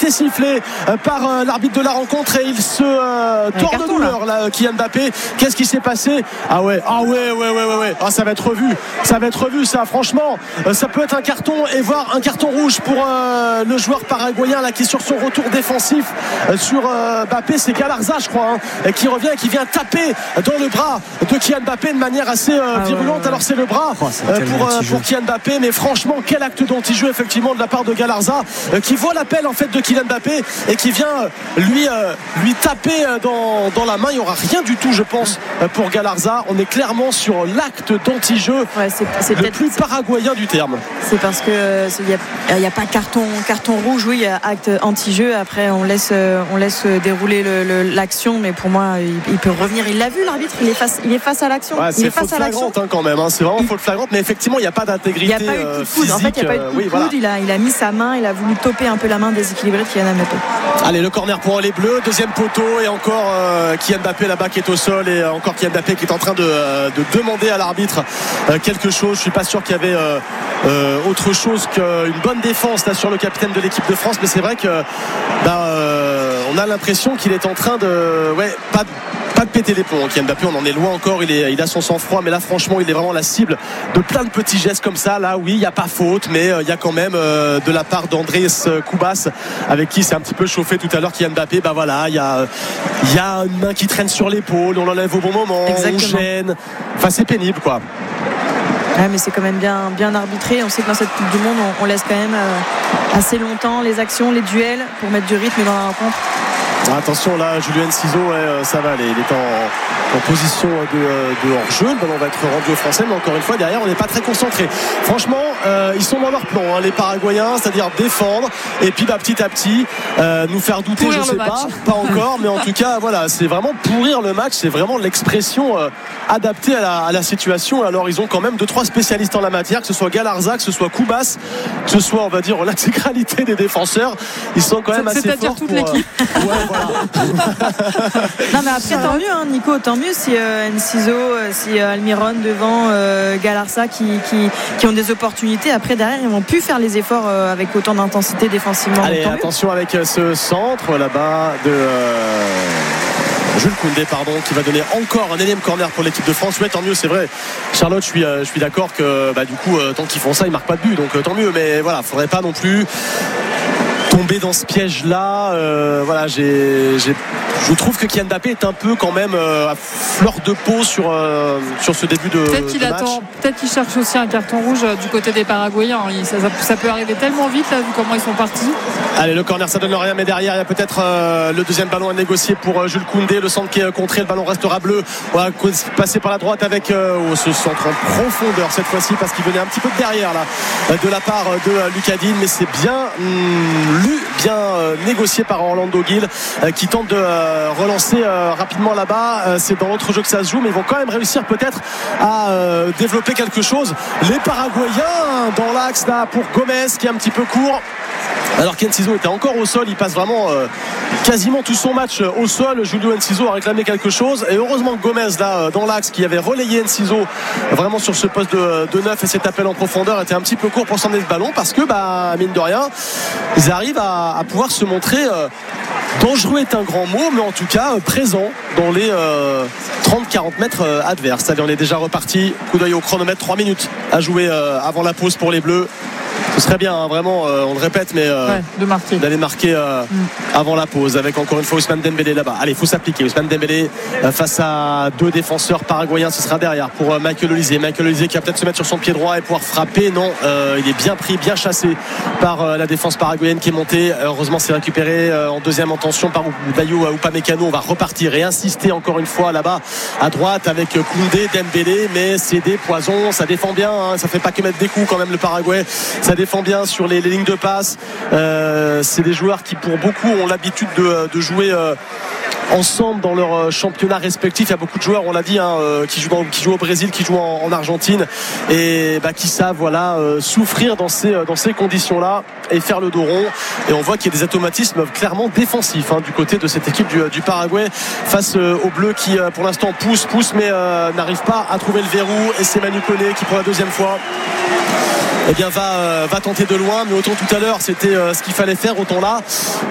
été sifflé par l'arbitre de la rencontre et il se tord de douleur là, Kylian Mbappé. Qu'est-ce qui s'est passé? Ah ouais, ça va être revu ça, franchement ça peut être un carton et voire un carton rouge pour le joueur paraguayen là, qui est sur son retour défensif sur Mbappé. C'est Galarza je crois qui revient et qui vient taper dans le bras de Kylian Mbappé de manière assez virulente. Alors c'est le bras pour Kylian Mbappé, mais franchement quel acte d'anti-jeu effectivement de la part de Galarza qui voit l'appel en fait de Kylian Mbappé et qui vient lui taper dans la main. Il n'y aura rien du tout je pense pour Galarza. On est clairement sur l'acte d'anti-jeu le plus paraguayen du terme. C'est parce que il n'y a pas carton rouge, oui, il y a acte anti-jeu. Après on laisse dérouler l'action, mais pour moi il peut revenir. Il l'a vu l'arbitre, il est face à l'action. C'est faute flagrante quand même, c'est vraiment faute flagrante, mais effectivement il n'y a pas d'intégrité physique. Il n'y a pas eu de coup de foudre. En fait il n'y a pas eu de coup de foudre. Il a mis sa main, il a voulu toper un peu la main déséquilibrée de Kylian Mbappé. Allez, le corner pour les Bleus, deuxième poteau et encore Kylian Mbappé là-bas qui est au sol et encore Kylian Mbappé qui est en train de demander à l'arbitre quelque chose. Je suis pas sûr qu'il y avait autre chose qu'une bonne défense là sur le capitaine de l'équipe de France, mais c'est vrai que on a l'impression qu'il est en train de pas de péter les plombs. Kylian Mbappé, on en est loin encore, il a son sang-froid, mais là franchement il est vraiment la cible de plein de petits gestes comme ça. Là oui, il n'y a pas faute, mais il y a quand même de la part d'Andrés Cubas avec qui c'est un petit peu chauffé tout à l'heure. Kylian Mbappé, il y a une main qui traîne sur l'épaule, on l'enlève au bon moment. Exactement. On gêne, c'est pénible quoi. Ouais, mais c'est quand même bien arbitré. On sait que dans cette Coupe du Monde on laisse quand même assez longtemps les actions, les duels pour mettre du rythme dans la rencontre. Attention là, Julio Enciso, ça va aller. Il est en position de hors-jeu. Le ballon va être rendu aux Français, mais encore une fois derrière on n'est pas très concentré. Franchement ils sont dans leur plan les Paraguayens, c'est-à-dire défendre et puis petit à petit nous faire douter. Pourrir, je sais pas encore, mais en tout cas voilà, c'est vraiment pourrir le match. C'est vraiment l'expression adaptée à la situation. Alors ils ont quand même 2-3 spécialistes en la matière, que ce soit Galarza, que ce soit Cubas, que ce soit on va dire l'intégralité des défenseurs. Ils sont quand même assez forts toute l'équipe. Non mais après tant mieux Nico, tant mieux si Enciso, si Almiron devant Galarza qui ont des opportunités. Après derrière ils vont plus faire les efforts avec autant d'intensité défensivement. Allez, attention avec ce centre là-bas de Jules Koundé qui va donner encore un énième corner pour l'équipe de France. Tant mieux, c'est vrai Charlotte, je suis d'accord que du coup tant qu'ils font ça ils marquent pas de but, donc tant mieux, mais voilà, faudrait pas non plus tomber dans ce piège là. Je trouve que Kylian Mbappé est un peu quand même à fleur de peau sur ce début de match. Peut-être qu'il cherche aussi un carton rouge du côté des Paraguayens. Ça peut arriver tellement vite là, vu comment ils sont partis. Allez, le corner ça donne rien, mais derrière il y a peut-être le deuxième ballon à négocier pour Jules Koundé. Le centre qui est contré, le ballon restera bleu. On va passer par la droite avec ce centre en profondeur cette fois-ci, parce qu'il venait un petit peu de derrière là, de la part de Lucas Digne, mais c'est bien négocié par Orlando Gil qui tente de relancer rapidement là-bas. C'est dans l'autre jeu que ça se joue, mais ils vont quand même réussir peut-être à développer quelque chose. Les Paraguayens dans l'axe là pour Gomez qui est un petit peu court. Alors qu'Enciso était encore au sol, il passe vraiment quasiment tout son match au sol. Julio Enciso a réclamé quelque chose et heureusement Gomez là dans l'axe qui avait relayé Enciso vraiment sur ce poste de 9, et cet appel en profondeur était un petit peu court pour s'emmener le ballon, parce que mine de rien ils arrivent à pouvoir se montrer dangereux est un grand mot, mais en tout cas présent dans les 30-40 mètres adverses. Allez, on est déjà reparti, coup d'œil au chronomètre, 3 minutes à jouer avant la pause pour les Bleus. Ce serait bien vraiment, on le répète, mais d'aller marquer avant la pause, avec encore une fois Ousmane Dembélé là-bas. Allez, il faut s'appliquer. Ousmane Dembélé face à 2 défenseurs paraguayens, ce sera derrière pour Michael Olise qui va peut-être se mettre sur son pied droit et pouvoir frapper. Non, il est bien pris, bien chassé par la défense paraguayenne qui est montée. Heureusement c'est récupéré en deuxième intention par Dayo Upamecano. On va repartir et insister encore une fois là-bas à droite avec Koundé, Dembélé, mais c'est des poisons, ça défend bien, ça fait pas que mettre des coups quand même le Paraguay, ça défend bien sur les lignes de passe. C'est des joueurs qui pour beaucoup ont l'habitude de jouer ensemble dans leur championnat respectif. Il y a beaucoup de joueurs, on l'a dit, qui jouent au Brésil, qui jouent en Argentine, et qui savent souffrir dans ces conditions-là et faire le dos rond. Et on voit qu'il y a des automatismes clairement défensifs du côté de cette équipe du Paraguay face aux Bleus qui pour l'instant pousse mais n'arrive pas à trouver le verrou. Et c'est Manu Koné qui pour la deuxième fois va tenter de loin, mais autant tout à l'heure c'était ce qu'il fallait faire, autant là